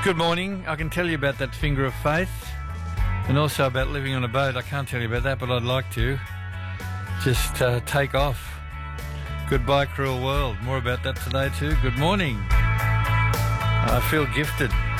Good morning. I can tell you about that finger of faith and also about living on a boat. I can't tell you about that, but I'd like to. Just take off. Goodbye, cruel world. More about that today too. Good morning. I feel gifted.